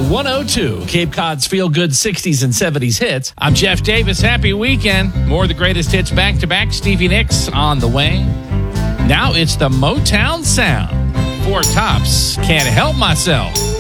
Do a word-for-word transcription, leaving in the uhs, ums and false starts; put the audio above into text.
Channel one oh two, Cape Cod's feel-good sixties and seventies hits. I'm Jeff Davis. Happy weekend. More of the greatest hits back-to-back. Stevie Nicks on the way. Now it's the Motown sound. Four Tops, Can't Help Myself.